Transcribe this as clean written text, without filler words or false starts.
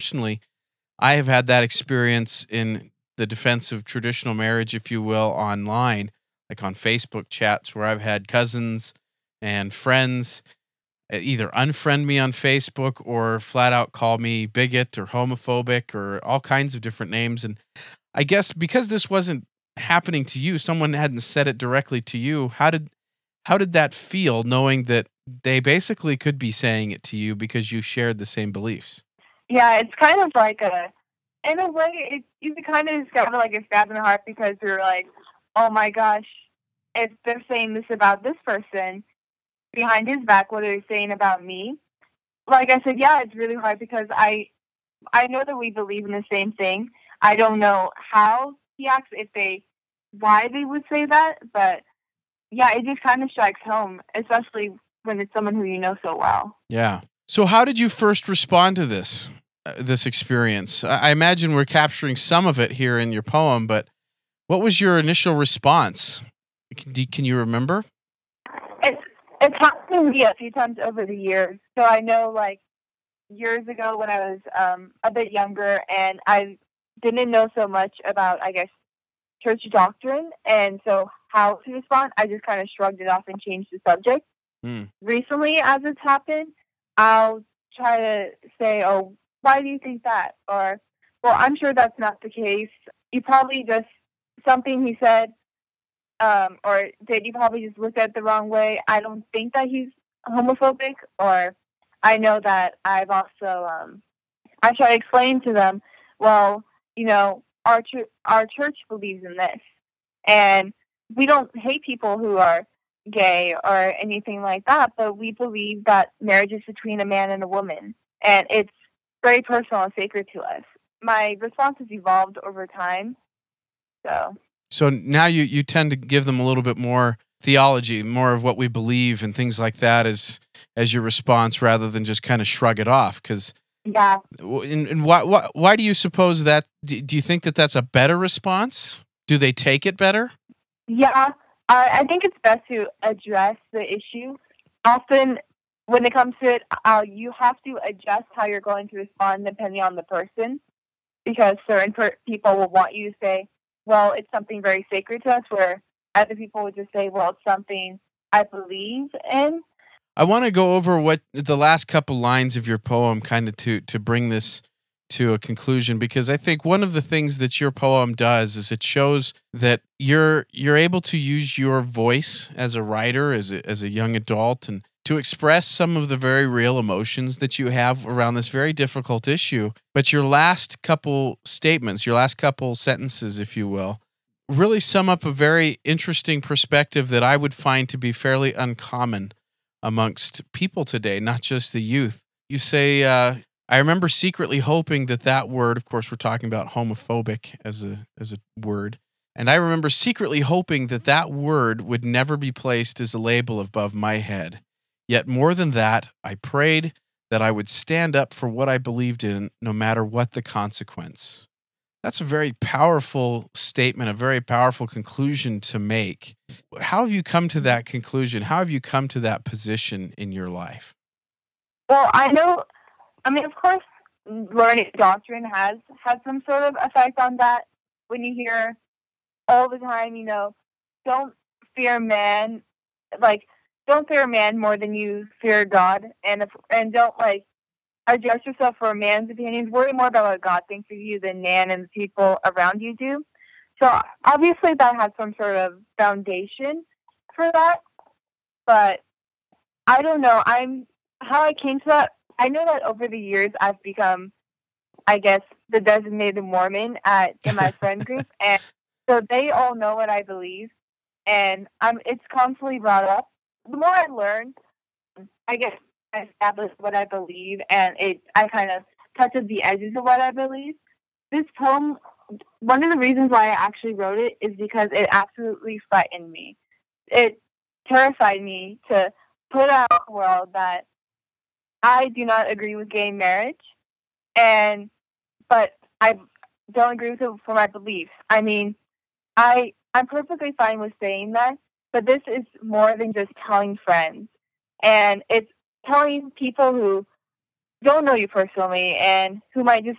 personally, I have had that experience in the defense of traditional marriage, if you will, online, like on Facebook chats where I've had cousins and friends either unfriend me on Facebook or flat out call me bigot or homophobic or all kinds of different names. And I guess because this wasn't happening to you, someone hadn't said it directly to you. How did that feel knowing that they basically could be saying it to you because you shared the same beliefs? Yeah, it's kind of like in a way, you can kind of just have like a stab in the heart because you're like, oh my gosh, if they're saying this about this person behind his back, what are they saying about me? Like I said, yeah, it's really hard because I know that we believe in the same thing. I don't know how he acts, why they would say that, but yeah, it just kind of strikes home, especially when it's someone who you know so well. Yeah. So how did you first respond to this experience? I imagine we're capturing some of it here in your poem, but what was your initial response? Can you remember? It's it's happened to me a few times over the years. So I know, like years ago when I was a bit younger, and I didn't know so much about, I guess, church doctrine, and so how to respond, I just kind of shrugged it off and changed the subject. Hmm. Recently, as it's happened, I'll try to say, "Oh, why do you think that?" Or, "Well, I'm sure that's not the case. You probably just something he said, or did you probably just look at it the wrong way? I don't think that he's homophobic." Or, I know that I've also I try to explain to them, well, our church believes in this, and we don't hate people who are gay or anything like that, but we believe that marriage is between a man and a woman, and it's very personal and sacred to us. My response has evolved over time, so So now you tend to give them a little bit more theology, more of what we believe and things like that as your response rather than just kind of shrug it off. Because yeah, and why do you suppose that? Do you think that that's a better response? Do they take it better? yeah. I think it's best to address the issue. Often, when it comes to it, you have to adjust how you're going to respond depending on the person, because certain people will want you to say, well, it's something very sacred to us, where other people would just say, well, it's something I believe in. I want to go over what the last couple lines of your poem kind of to bring this to a conclusion because I think one of the things that your poem does is it shows that you're able to use your voice as a writer as a young adult and to express some of the very real emotions that you have around this very difficult issue. But your last couple statements, your last couple sentences, if you will, really sum up a very interesting perspective that I would find to be fairly uncommon amongst people today, not just the youth. You say, I remember secretly hoping that that word, of course, we're talking about homophobic as a word. And I remember secretly hoping that that word would never be placed as a label above my head. Yet more than that, I prayed that I would stand up for what I believed in, no matter what the consequence. That's a very powerful statement, a very powerful conclusion to make. How have you come to that conclusion? How have you come to that position in your life? Well, I know, I mean, of course, learning doctrine has had some sort of effect on that. When you hear all the time, don't fear man, like, don't fear man more than you fear God, and don't like adjust yourself for man's opinions. Worry more about what God thinks of you than man and the people around you do. So obviously that has some sort of foundation for that, but I don't know. I'm how I came to that. I know that over the years I've become, I guess, the designated Mormon at in my friend group, and so they all know what I believe, and it's constantly brought up. The more I learn, I guess I establish what I believe, and I kind of touches the edges of what I believe. This poem, one of the reasons why I actually wrote it is because it absolutely frightened me. It terrified me to put out in the world that I do not agree with gay marriage, and but I don't agree with it for my beliefs. I mean, I'm perfectly fine with saying that, but this is more than just telling friends, and it's telling people who don't know you personally and who might just